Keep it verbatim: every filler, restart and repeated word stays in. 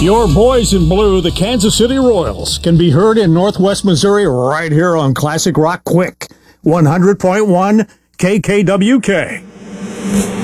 Your boys in blue, the Kansas City Royals, can be heard in Northwest Missouri right here on Classic Rock Quick, one hundred point one K K W K.